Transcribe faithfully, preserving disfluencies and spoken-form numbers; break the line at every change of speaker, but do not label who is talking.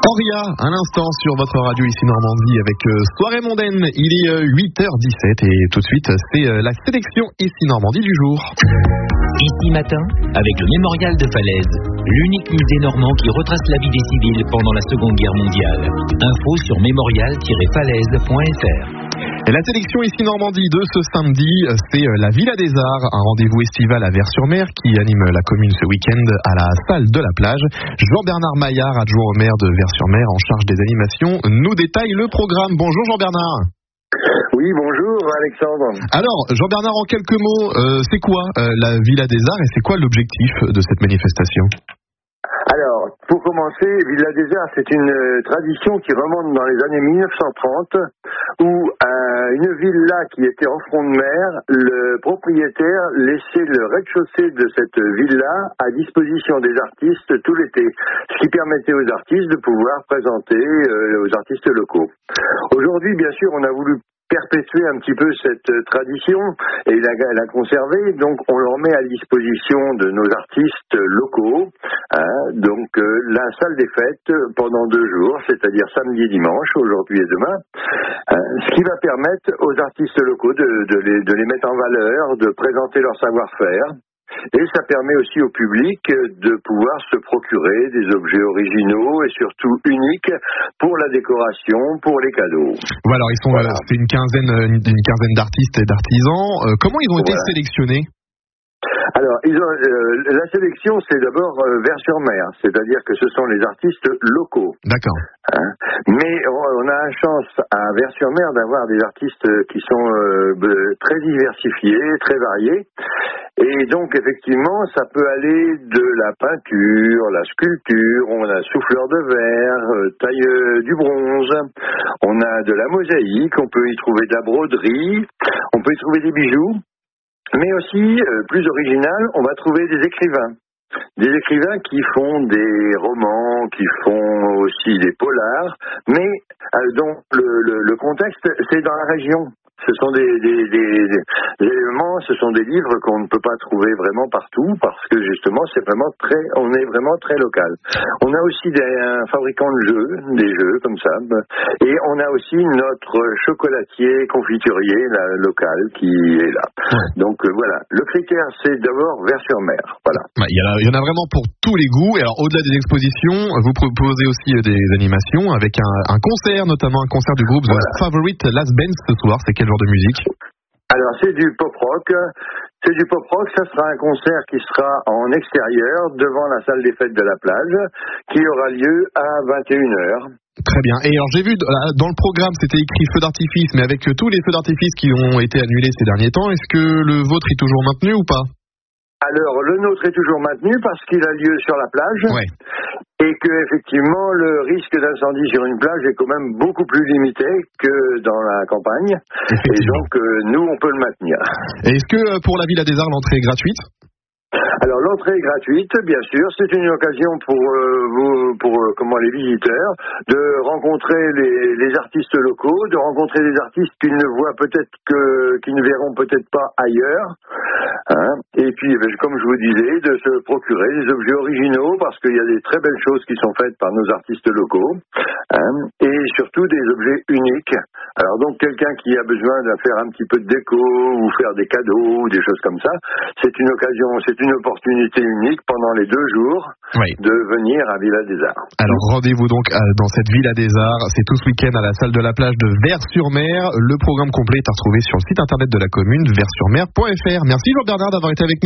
Auria, à l'instant sur votre radio ici Normandie avec euh, Soirée mondaine. Il est euh, huit heures dix-sept et tout de suite c'est euh, la sélection ici Normandie du jour.
Ici matin, avec le Mémorial de Falaise, l'unique musée normand qui retrace la vie des civils pendant la Seconde Guerre mondiale. Info sur mémorial tiret falaise point f r.
Et la sélection ici Normandie de ce samedi, c'est la Villa des Arts, un rendez-vous estival à Vers-sur-Mer qui anime la commune ce week-end à la salle de la plage. Jean-Bernard Maillard, adjoint au maire de Vers-sur-Mer en charge des animations, nous détaille le programme. Bonjour Jean-Bernard.
Oui, bonjour Alexandre.
Alors, Jean-Bernard, en quelques mots, euh, c'est quoi euh, la Villa des Arts et c'est quoi l'objectif de cette manifestation ?
Alors, pour commencer, Villa des Arts, c'est une euh, tradition qui remonte dans les années mille neuf cent trente, où euh, une villa qui était en front de mer, le propriétaire laissait le rez-de-chaussée de cette villa à disposition des artistes tout l'été, ce qui permettait aux artistes de pouvoir présenter euh, aux artistes locaux. Aujourd'hui, bien sûr, on a voulu perpétuer un petit peu cette tradition et la, la conserver, donc on leur met à disposition de nos artistes locaux hein, donc euh, la salle des fêtes pendant deux jours, c'est-à-dire samedi et dimanche, aujourd'hui et demain, hein, ce qui va permettre aux artistes locaux de, de, les, de les mettre en valeur, de présenter leur savoir-faire. Et ça permet aussi au public de pouvoir se procurer des objets originaux et surtout uniques pour la décoration, pour les cadeaux.
Voilà, alors ils sont, voilà. euh, c'est une quinzaine, une, une quinzaine d'artistes et d'artisans. Euh, comment ils ont été voilà. sélectionnés ?
Alors, ils ont, euh, la sélection, c'est d'abord euh, Vers-sur-Mer, c'est-à-dire que ce sont les artistes locaux.
D'accord.
Hein, mais on, on a la chance à Vers-sur-Mer d'avoir des artistes qui sont euh, très diversifiés, très variés. Et donc, effectivement, ça peut aller de la peinture, la sculpture, on a souffleur de verre, euh, taille euh, du bronze, on a de la mosaïque, on peut y trouver de la broderie, on peut y trouver des bijoux. Mais aussi, euh, plus original, on va trouver des écrivains. Des écrivains qui font des romans, qui font aussi des polars, mais euh, donc le, le, le contexte, c'est dans la région. Ce sont des, des, des, des éléments, ce sont des livres qu'on ne peut pas trouver vraiment partout parce que justement c'est vraiment très, on est vraiment très local. On a aussi des un fabricant de jeux, des jeux comme ça, et on a aussi notre chocolatier confiturier là, local qui est là. Donc euh, voilà, le critère c'est d'abord Vers-sur-Mer. Voilà.
Il y en a, il y en a vraiment pour tous les goûts. Et alors au-delà des expositions, vous proposez aussi des animations avec un, un concert, notamment un concert du groupe voilà. The Favorite Last Bands ce soir. C'est quel genre de musique ?
Alors c'est du pop rock, c'est du pop rock, ça sera un concert qui sera en extérieur devant la salle des fêtes de la plage qui aura lieu à vingt et une heures.
Très bien. Et alors j'ai vu dans le programme c'était écrit feux d'artifice, mais avec tous les feux d'artifice qui ont été annulés ces derniers temps, est-ce que le vôtre est toujours maintenu ou pas ?
Alors le nôtre est toujours maintenu parce qu'il a lieu sur la plage.
Ouais.
Et que effectivement le risque d'incendie sur une plage est quand même beaucoup plus limité que dans la campagne. Et donc euh, nous on peut le maintenir.
Et est-ce que pour la Villa des Arts l'entrée est gratuite ?
Alors l'entrée est gratuite, bien sûr. C'est une occasion pour euh, vous, pour euh, comment les visiteurs, de rencontrer les, les artistes locaux, de rencontrer des artistes qu'ils ne voient peut-être que, qu'ils ne verront peut-être pas ailleurs. Hein. Et puis, comme je vous disais, de se procurer des objets originaux parce qu'il y a des très belles choses qui sont faites par nos artistes locaux, hein, et surtout des objets uniques. Alors donc quelqu'un qui a besoin de faire un petit peu de déco ou faire des cadeaux ou des choses comme ça, c'est une occasion, c'est une opportunité unique pendant les deux jours oui. de venir à Villa des Arts.
Alors rendez-vous donc dans cette Villa des Arts, c'est tout ce week-end à la salle de la plage de Vers-sur-Mer. Le programme complet est à retrouver sur le site internet de la commune vers sur mer point f r. Merci Jean-Bernard d'avoir été avec nous.